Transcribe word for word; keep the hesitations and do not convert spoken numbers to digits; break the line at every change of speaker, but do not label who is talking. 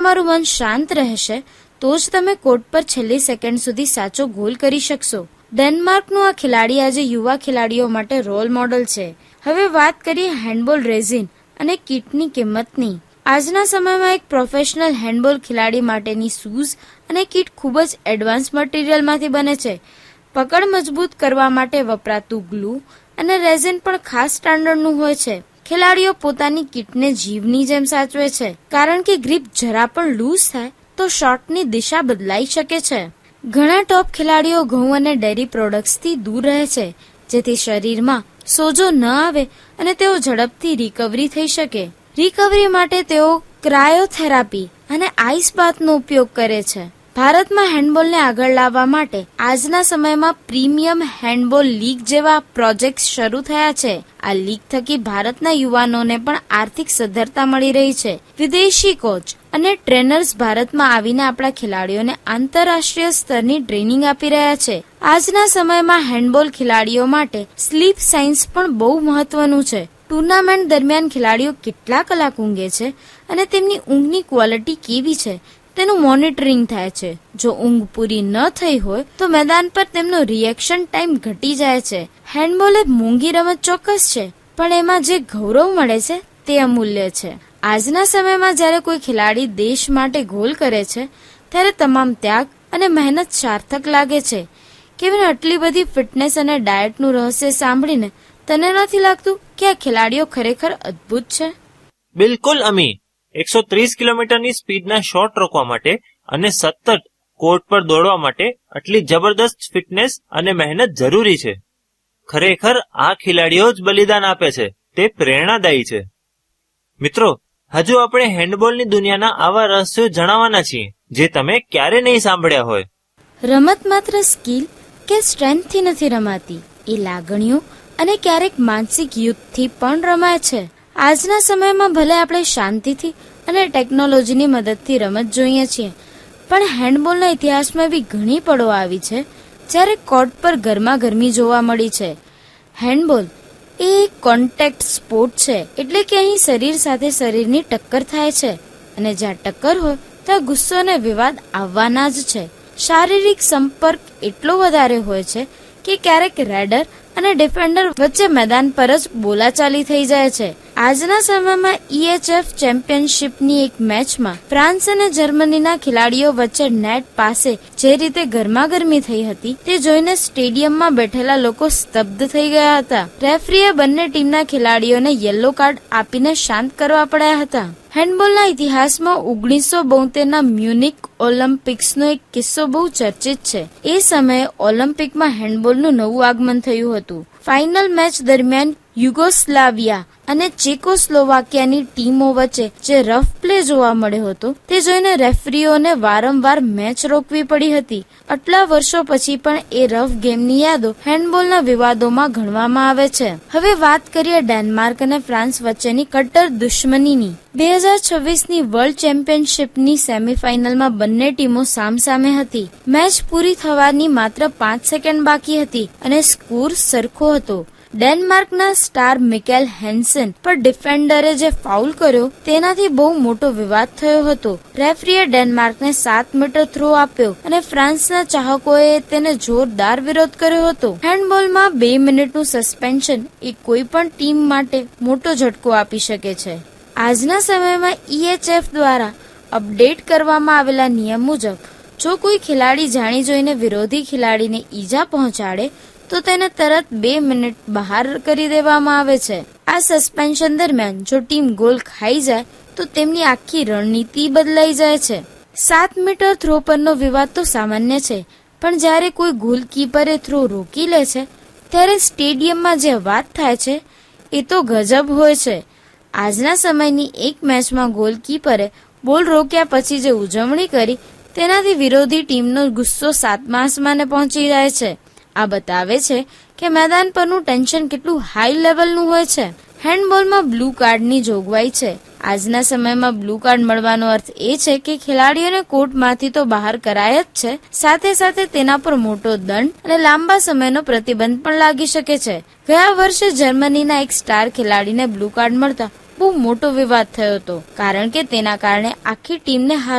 તમારું મન શાંત રહેશે તો જ તમે કોર્ટ પર છેલ્લી સેકન્ડ સુધી સાચો ગોલ કરી શકશો. ડેનમાર્કનું આ ખેલાડી આજે યુવા ખેલાડીઓ માટે રોલ મોડલ છે. હવે વાત કરીએ હેન્ડબોલ રેઝિન અને કીટની કિંમતની. આજના સમયમાં એક પ્રોફેશનલ હેન્ડબોલ ખેલાડી માટેની શૂઝ અને કીટ ખૂબ જ એડવાન્સ મટીરિયલમાંથી બને છે. પકડ મજબૂત કરવા માટે વપરાતું ગ્લુ અને રેઝિન પણ ખાસ સ્ટાન્ડર્ડનું હોય છે. ખેલાડીઓ પોતાની કીટને જીવની જેમ સાચવે છે, કારણ કે ગ્રીપ જરા પણ લૂઝ થાય તો શોટની દિશા બદલાઈ શકે છે. ઘણા ટોપ ખેલાડીઓ ઘઉં અને ડેરી પ્રોડક્ટ્સથી દૂર રહે છે, જેથી શરીરમાં સોજો ન આવે અને તેઓ ઝડપથી રિકવરી થઈ શકે. રિકવરી માટે તેઓ ક્રાયોથેરાપી અને આઈસ બાથનો ઉપયોગ કરે છે. ભારતમાં હેન્ડબોલને આગળ લાવવા માટે આજના સમયમાં પ્રીમિયમ હેન્ડબોલ લીગ જેવા પ્રોજેક્ટ શરૂ થયા છે. આ લીગ થકી ભારતના યુવાનોને પણ આર્થિક સદ્ધરતા મળી રહી છે. વિદેશી કોચ અને ટ્રેનર્સ ભારતમાં આવીને આપણા ખેલાડીઓને આંતરરાષ્ટ્રીય સ્તરની ટ્રેનિંગ આપી રહ્યા છે. આજના સમયમાં હેન્ડબોલ ખેલાડીઓ માટે સ્લીપ સાયન્સ પણ બહુ મહત્વનું છે. ટુર્નામેન્ટ દરમિયાન ખેલાડીઓ કેટલા કલાક ઊંઘે છે અને તેમની ઊંઘની ક્વોલિટી કેવી છે તેનું મોનિટરિંગ થાય છે. જો ઊંઘ પૂરી ન થઈ હોય તો મેદાન પર તેમનો રિએક્શન ટાઈમ ઘટી જાય છે. હેન્ડબોલ એ મોંઘી રમત ચોક્કસ છે, પણ એમાં જે ગૌરવ મળે છે તે અમૂલ્ય છે. આજના સમયમાં જ્યારે કોઈ ખેલાડી દેશ માટે ગોલ કરે છે ત્યારે તમામ ત્યાગ અને મહેનત સાર્થક લાગે છે. કેવી આટલી બધી ફિટનેસ અને ડાયટનું રહસ્ય સાંભળીને તને નથી લાગતું કે આ ખેલાડીઓ ખરેખર અદ્ભુત છે?
બિલકુલ અમી. એકસો ત્રીસ કિલોમીટરની સ્પીડના શોટ રોકવા માટે અને સતત કોર્ટ પર દોડવા માટે આટલી જબરદસ્ત ફિટનેસ અને મહેનત જરૂરી છે. ખરેખર આ ખેલાડીઓ જ બલિદાન આપે છે. તે પ્રેરણાદાયી છે. મિત્રો, હજુ આપણે હેન્ડબોલની દુનિયાના આવા રહસ્યો જણાવવાના છીએ જે તમે ક્યારે નહીં સાંભળ્યા હોય.
રમત માત્ર સ્કિલ કે સ્ટ્રેન્થથી નથી રમાતી, એ લાગણીઓ અને ક્યારેક માનસિક યુદ્ધથી પણ રમાય છે. આજના સમયમાં ભલે આપણે શાંતિથી અને ટેકનોલોજીની મદદથી રમત જોઈએ છીએ, પણ હેન્ડબોલના ઇતિહાસમાં એવી ઘણી પળો આવી છે જ્યારે કોર્ટ પર ગરમા ગરમી જોવા મળી છે. હેન્ડબોલ એ એક કોન્ટેક્ટ સ્પોર્ટ છે, એટલે કે અહીં શરીર સાથે શરીરની ટક્કર થાય છે અને જ્યાં ટક્કર હોય ત્યાં ગુસ્સો અને વિવાદ આવવાના જ છે. શારીરિક સંપર્ક એટલો વધારે હોય છે કે ક્યારેક રેડર અને ડિફેન્ડર વચ્ચે મેદાન પર જ બોલાચાલી થઈ જાય છે. આજના સમયમાં ઈએચએફ ચેમ્પિયનશિપની એક મેચમાં ફ્રાન્સ અને જર્મનીના ખેલાડીઓ વચ્ચે નેટ પાસે જે રીતે ગરમાગરમી થઈ હતી તે જોઈને સ્ટેડિયમમાં બેઠેલા લોકો સ્તબ્ધ થઈ ગયા હતા. રેફરીએ બંને ટીમના ખેલાડીઓને યલો કાર્ડ આપીને શાંત કરવા પડ્યા હતા. હેન્ડબોલના ઇતિહાસમાં ઓગણીસો બોતેરના મ્યુનિક ઓલિમ્પિક્સનો એક કિસ્સો બહુ ચર્ચિત છે. એ સમયે ઓલિમ્પિકમાં હેન્ડબોલનું નવું આગમન થયું હતું. ફાઇનલ મેચ દરમિયાન યુગોસ્લાવિયા અને ચેકોસ્લોવાકિયાની ટીમો વચ્ચે જે રફ પ્લે જોવા મળ્યો હતો તે જોઈને રેફરીઓને વારંવાર મેચ રોકવી પડી હતી. આટલા વર્ષો પછી પણ એ રફ ગેમની યાદો હેન્ડબોલના વિવાદોમાં ગણવામાં આવે છે. હવે વાત કરીએ ડેનમાર્ક અને ફ્રાન્સ વચ્ચેની કટ્ટર દુશ્મનીની. બે હજાર છવ્વીસ ની વર્લ્ડ ચેમ્પિયનશિપની સેમીફાઇનલમાં બંને ટીમો સામસામે હતી. મેચ પૂરી થવાની માત્ર પાંચ સેકન્ડ બાકી હતી અને સ્કોર સરખો હતો. ડેનમાર્કના સ્ટાર મિકેલ હેન્સન પર ડિફેન્ડરે જે ફાઉલ કર્યો તેનાથી બહુ મોટો વિવાદ થયો હતો. રેફરીએ ડેનમાર્કને સાત મીટર થ્રો આપ્યો અને ફ્રાન્સના ચાહકોએ તેને જોરદાર વિરોધ કર્યો હતો. હેન્ડબોલમાં બે મિનિટનું સસ્પેન્શન એ કોઈ પણ ટીમ માટે મોટો ઝટકો આપી શકે છે. આજના સમયમાં ઈએચએફ દ્વારા અપડેટ કરવામાં આવેલા નિયમ મુજબ જો કોઈ ખેલાડી જાણી જોઈને વિરોધી ખેલાડીને ઈજા પહોંચાડે તો તેને તરત બે મિનિટ બહાર કરી દેવામાં આવે છે. આ સસ્પેન્શન દરમિયાન જો ટીમ ગોલ ખાઈ જાય તો તેમની આખી રણનીતિ બદલાઈ જાય છે. સાત મીટર થ્રો પરનો વિવાદ તો સામાન્ય છે, પણ જ્યારે કોઈ ગોલકીપરે થ્રો રોકી લે છે ત્યારે સ્ટેડિયમમાં જે વાત થાય છે એ તો ગજબ હોય છે. આજના સમયની એક મેચમાં ગોલકીપરે બોલ રોક્યા પછી જે ઉજવણી કરી તેનાથી વિરોધી ટીમનો ગુસ્સો સાતમા આસમાને પહોંચી જાય છે. આ બતાવે છે કે મેદાન પરનું ટેન્શન કેટલું હાઈ લેવલનું હોય છે. હેન્ડબોલમાં બ્લુ કાર્ડની જોગવાઈ છે. આજના સમયમાં બ્લુ કાર્ડ મળવાનો અર્થ એ છે કે ખેલાડીઓને કોર્ટમાંથી તો બહાર કરાય જ છે, સાથે સાથે તેના પર મોટો દંડ અને લાંબા સમયનો પ્રતિબંધ પણ લાગી શકે છે. ગયા વર્ષે જર્મનીના એક સ્ટાર ખેલાડીને બ્લુ કાર્ડ મળતા બહુ મોટો વિવાદ થયો હતો, કારણ કે તેના કારણે આખી ટીમને